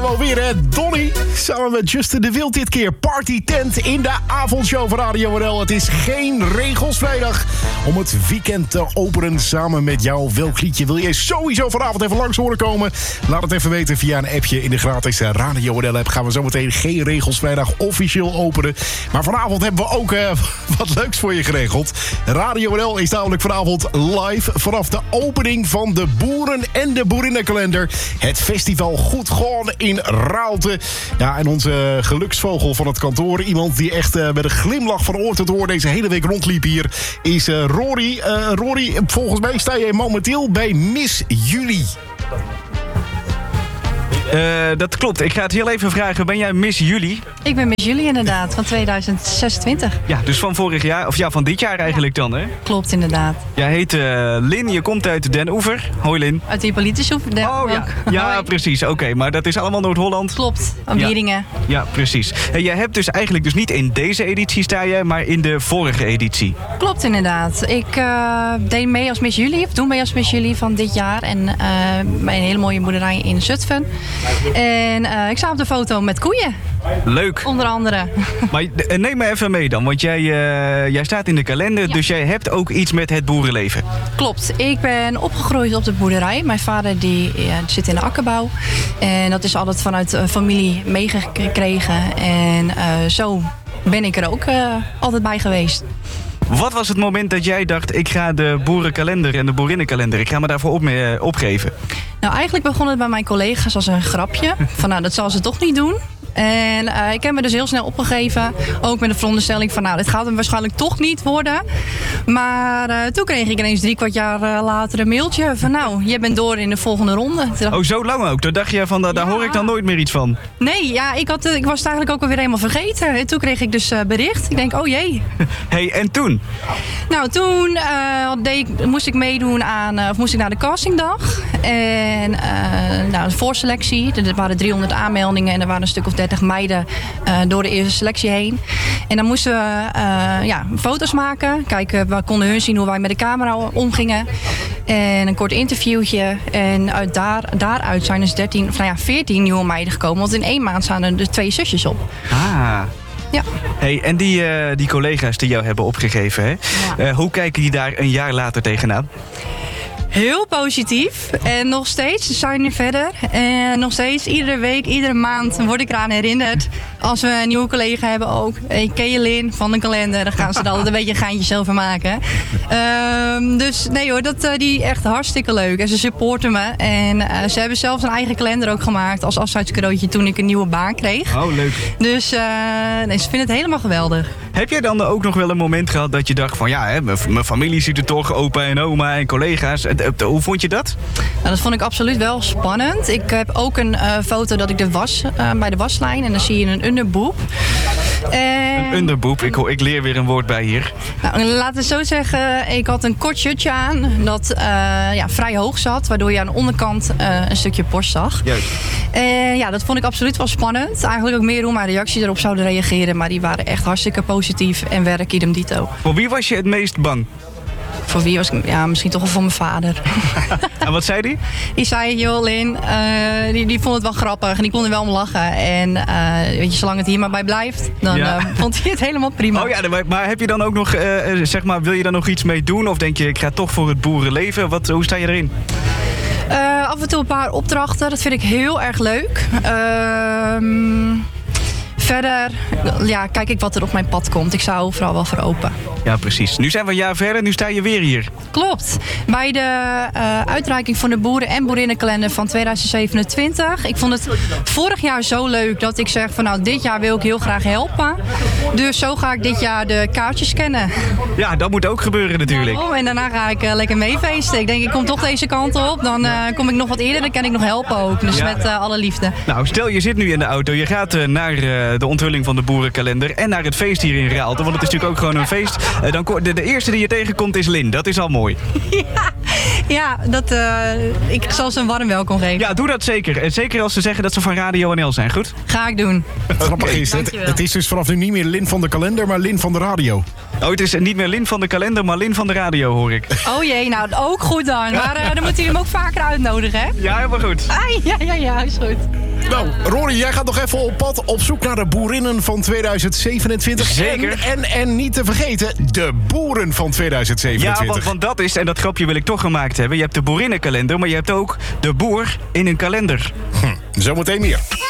Alweer hè, Donny, samen met Justin de Wild dit keer. Party Tent in de avondshow van Radio NL. Het is geen regels vrijdag om het weekend te openen samen met jou. Welk liedje wil je sowieso vanavond even langs horen komen? Laat het even weten via een appje in de gratis Radio NL app. Gaan we zo meteen geen regels vrijdag officieel openen. Maar vanavond hebben we ook wat leuks voor je geregeld. Radio NL is namelijk vanavond live vanaf de opening van de Boeren- en de Boerinnenkalender. Het festival Goed Gewoon in Raalte. Ja, en onze geluksvogel van het kantoor, iemand die echt met een glimlach van oor tot oor deze hele week rondliep hier, is Rory. Rory, volgens mij sta je momenteel bij Miss Julie. Dat klopt. Ik ga het heel even vragen. Ben jij Miss Julie? Ik ben Miss Julie inderdaad, van 2026. Ja, dus van vorig jaar, of ja, van dit jaar eigenlijk dan, hè? Klopt inderdaad. Jij heet Lin, je komt uit Den Oever. Hoi Lin. Uit de Hippolytushoef. Oh ja, ja precies. Oké, maar dat is allemaal Noord-Holland? Klopt, aan Wieringen. Ja, precies. En jij hebt dus eigenlijk dus niet in deze editie sta je, maar in de vorige editie. Klopt inderdaad. Ik deed mee als Miss Julie, of doe mee als Miss Julie van dit jaar. En bij een hele mooie boerderij in Zutphen. En ik sta op de foto met koeien. Leuk. Onder andere. Maar neem me even mee dan, want jij staat in de kalender, dus jij hebt ook iets met het boerenleven. Klopt. Ik ben opgegroeid op de boerderij. Mijn vader die zit in de akkerbouw. En dat is altijd vanuit familie meegekregen. En zo ben ik er ook altijd bij geweest. Wat was het moment dat jij dacht, ik ga de boerenkalender en de boerinnenkalender, ik ga me daarvoor opgeven? Nou, eigenlijk begon het bij mijn collega's als een grapje. Van nou, dat zal ze toch niet doen. En ik heb me dus heel snel opgegeven. Ook met de veronderstelling van nou, dit gaat hem waarschijnlijk toch niet worden. Maar toen kreeg ik ineens 3/4 jaar later een mailtje van nou, je bent door in de volgende ronde. Oh, zo lang ook? Toen dacht je van, daar hoor ik dan nooit meer iets van. Nee, ja, ik was het eigenlijk ook alweer helemaal vergeten. En toen kreeg ik dus bericht. Ik denk, oh jee. Hey, en toen? Nou, toen moest ik meedoen moest ik naar de castingdag. En nou, de voorselectie. Er waren 300 aanmeldingen en er waren een stuk of 30 meiden door de eerste selectie heen. En dan moesten we foto's maken. Kijken, we konden hun zien hoe wij met de camera omgingen. En een kort interviewtje. En daaruit zijn dus 14 nieuwe meiden gekomen. Want in 1 maand staan er dus 2 zusjes op. Ah. Ja. Hey, en die collega's die jou hebben opgegeven, hè? Ja. Hoe kijken die daar een jaar later tegenaan? Heel positief. En nog steeds zijn we verder. En nog steeds, iedere week, iedere maand word ik eraan herinnerd. Als we een nieuwe collega hebben ook. Hey, ken je Lin van de kalender? Dan gaan ze er altijd een beetje geintjes over maken. Dus nee hoor, die echt hartstikke leuk. En ze supporten me. En ze hebben zelfs een eigen kalender ook gemaakt als afscheidscadeautje toen ik een nieuwe baan kreeg. Oh, leuk. Dus ze vinden het helemaal geweldig. Heb jij dan ook nog wel een moment gehad dat je dacht van ja, hè, mijn familie ziet er toch, opa en oma en collega's. Hoe vond je dat? Nou, dat vond ik absoluut wel spannend. Ik heb ook een foto dat ik bij de waslijn en dan zie je een underboob. Een underboob, ik leer weer een woord bij hier. Nou, laten we zo zeggen, ik had een kort shirtje aan dat vrij hoog zat, waardoor je aan de onderkant een stukje borst zag. Juist. Dat vond ik absoluut wel spannend. Eigenlijk ook meer hoe mijn reacties erop zouden reageren, maar die waren echt hartstikke positief en werk idem dito. Voor wie was je het meest bang? Voor wie was ik? Ja, misschien toch wel voor mijn vader. En wat zei die? Die zei, joh Lin, die vond het wel grappig en die kon er wel om lachen. En weet je, zolang het hier maar bij blijft, dan vond hij het helemaal prima. Oh ja, maar heb je dan ook nog, wil je daar nog iets mee doen? Of denk je, ik ga toch voor het boerenleven? Hoe sta je erin? Af en toe een paar opdrachten, dat vind ik heel erg leuk. Verder kijk ik wat er op mijn pad komt. Ik sta overal wel voor open. Ja, precies. Nu zijn we een jaar verder, nu sta je weer hier. Klopt. Bij de uitreiking van de Boeren- en Boerinnenkalender van 2027. Ik vond het vorig jaar zo leuk dat ik zeg van nou, dit jaar wil ik heel graag helpen. Dus zo ga ik dit jaar de kaartjes scannen. Ja, dat moet ook gebeuren natuurlijk. En daarna ga ik lekker meefeesten. Ik denk, ik kom toch deze kant op. Dan kom ik nog wat eerder, dan kan ik nog helpen ook. Dus met alle liefde. Nou, stel je zit nu in de auto. Je gaat naar de onthulling van de Boerenkalender en naar het feest hier in Raalte. Want het is natuurlijk ook gewoon een feest. De eerste die je tegenkomt is Lin. Dat is al mooi. Ja, ik zal ze een warm welkom geven. Ja, doe dat zeker. En zeker als ze zeggen dat ze van Radio NL zijn, goed? Ga ik doen. Grappig is, het is dus vanaf nu niet meer Lin van de kalender, maar Lin van de radio. Oh, het is niet meer Lin van de kalender, maar Lin van de radio, hoor ik. Oh jee, nou ook goed dan. Maar dan moeten jullie hem ook vaker uitnodigen, hè? Ja, helemaal goed. Ja, is goed. Nou, Rory, jij gaat nog even op pad op zoek naar de boerinnen van 2027. Zeker. En niet te vergeten, de boeren van 2027. Ja, want dat is, en dat grapje wil ik toch gemaakt hebben... je hebt de boerinnenkalender, maar je hebt ook de boer in een kalender. Zometeen meer.